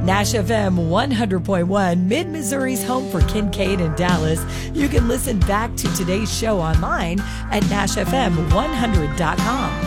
Nash FM 100.1, Mid-Missouri's home for Kincaid and Dallas. You can listen back to today's show online at NashFM100.com.